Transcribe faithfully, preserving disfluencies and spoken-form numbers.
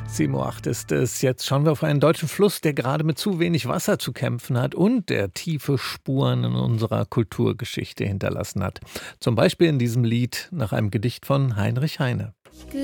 sieben Uhr acht ist es. Jetzt schauen wir auf einen deutschen Fluss, der gerade mit zu wenig Wasser zu kämpfen hat und der tiefe Spuren in unserer Kulturgeschichte hinterlassen hat. Zum Beispiel in diesem Lied nach einem Gedicht von Heinrich Heine.